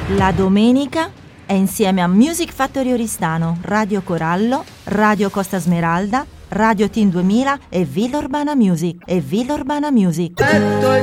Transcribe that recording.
La domenica è insieme a Music Factory Oristano, Radio Corallo, Radio Costa Smeralda, Radio Team 2000 e Villa Urbana Music.